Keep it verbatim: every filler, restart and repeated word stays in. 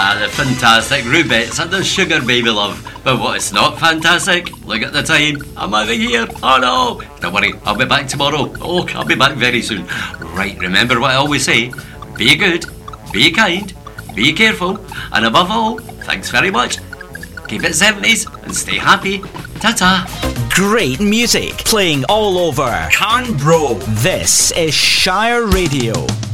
Ah, the fantastic Rubettes and the Sugar Baby Love. But what is not fantastic? Look at the time. I'm out of here. Oh no. Don't worry, I'll be back tomorrow. Oh, I'll be back very soon. Right, remember what I always say. Be good, be kind, be careful, and above all, thanks very much. Keep it seventies and stay happy. Ta-ta. Great music playing all over Canberra. This is Shire Radio.